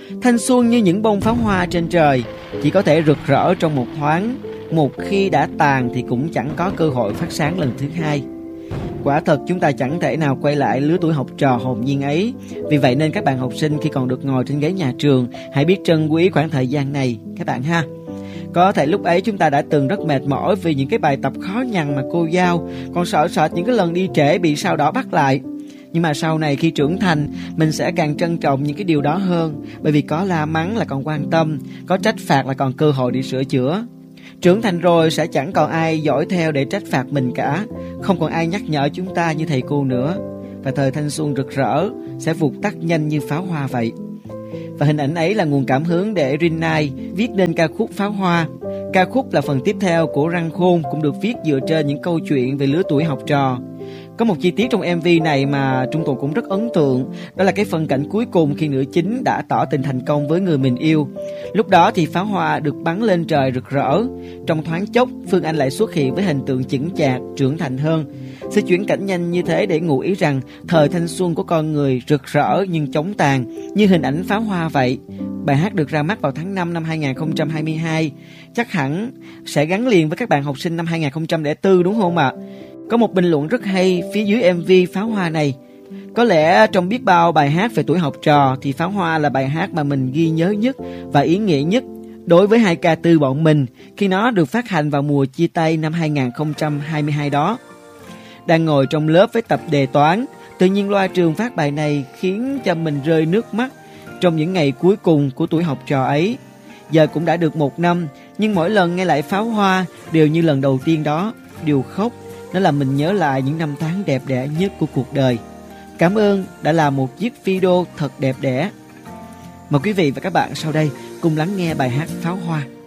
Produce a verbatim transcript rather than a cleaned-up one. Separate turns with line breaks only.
Thanh xuân như những bông pháo hoa trên trời, chỉ có thể rực rỡ trong một thoáng, một khi đã tàn thì cũng chẳng có cơ hội phát sáng lần thứ hai. Quả thật chúng ta chẳng thể nào quay lại lứa tuổi học trò hồn nhiên ấy. Vì vậy nên các bạn học sinh khi còn được ngồi trên ghế nhà trường, hãy biết trân quý khoảng thời gian này các bạn ha. Có thể lúc ấy chúng ta đã từng rất mệt mỏi vì những cái bài tập khó nhằn mà cô giao, còn sợ sệt những cái lần đi trễ bị sao đỏ bắt lại. Nhưng mà sau này khi trưởng thành, mình sẽ càng trân trọng những cái điều đó hơn, bởi vì có la mắng là còn quan tâm, có trách phạt là còn cơ hội để sửa chữa. Trưởng thành rồi sẽ chẳng còn ai dõi theo để trách phạt mình cả, không còn ai nhắc nhở chúng ta như thầy cô nữa. Và thời thanh xuân rực rỡ sẽ vụt tắt nhanh như pháo hoa vậy. Và hình ảnh ấy là nguồn cảm hứng để Rinnai viết nên ca khúc Pháo Hoa. Ca khúc là phần tiếp theo của Răng Khôn, cũng được viết dựa trên những câu chuyện về lứa tuổi học trò. Có một chi tiết trong em vê này mà Trung Tùng cũng rất ấn tượng, đó là cái phân cảnh cuối cùng khi nữ chính đã tỏ tình thành công với người mình yêu. Lúc đó thì pháo hoa được bắn lên trời rực rỡ. Trong thoáng chốc, Phương Anh lại xuất hiện với hình tượng chững chạc, trưởng thành hơn. Sự chuyển cảnh nhanh như thế để ngụ ý rằng thời thanh xuân của con người rực rỡ nhưng chóng tàn, như hình ảnh pháo hoa vậy. Bài hát được ra mắt vào tháng năm năm hai nghìn không trăm hai mươi hai, chắc hẳn sẽ gắn liền với các bạn học sinh năm hai nghìn không trăm lẻ bốn đúng không ạ? Có một bình luận rất hay phía dưới em vê Pháo Hoa này. Có lẽ trong biết bao bài hát về tuổi học trò thì Pháo Hoa là bài hát mà mình ghi nhớ nhất và ý nghĩa nhất đối với hai ca tư bọn mình khi nó được phát hành vào mùa chia tay năm hai nghìn không trăm hai mươi hai đó. Đang ngồi trong lớp với tập đề toán, tự nhiên loa trường phát bài này khiến cho mình rơi nước mắt trong những ngày cuối cùng của tuổi học trò ấy. Giờ cũng đã được một năm, nhưng mỗi lần nghe lại Pháo Hoa đều như lần đầu tiên đó, điều khóc. Nó làm mình nhớ lại những năm tháng đẹp đẽ nhất của cuộc đời. Cảm ơn đã là một chiếc video thật đẹp đẽ. Mời quý vị và các bạn sau đây cùng lắng nghe bài hát Pháo Hoa.